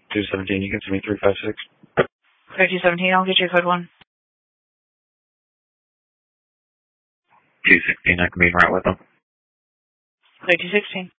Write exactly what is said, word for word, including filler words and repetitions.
two seventeen, you can send me three five six. Clear two seventeen, I'll get you code one. two sixteen, I can be right with them. Clear two sixteen.